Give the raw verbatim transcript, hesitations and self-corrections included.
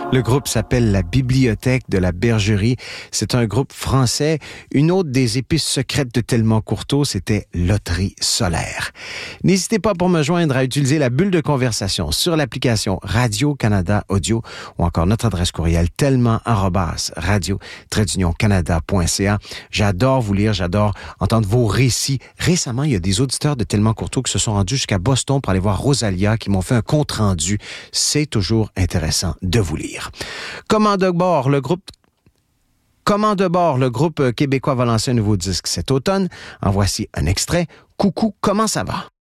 Le groupe s'appelle La Bibliothèque de la Bergerie. C'est un groupe français. Une autre des épices secrètes de Tellement Courteau, c'était Loterie Solaire. N'hésitez pas pour me joindre à utiliser la bulle de conversation sur l'application Radio-Canada Audio ou encore notre adresse courriel tellement arobase radio tiret canada point c a. J'adore vous lire, j'adore entendre vos récits. Récemment, il y a des auditeurs de Tellement Courteau qui se sont rendus jusqu'à Boston pour aller voir Rosalia, qui m'ont fait un compte-rendu. C'est toujours intéressant de vous lire. Comment de bord, le groupe Comment de bord, le groupe québécois va lancer un nouveau disque cet automne. En voici un extrait. Coucou, comment ça va?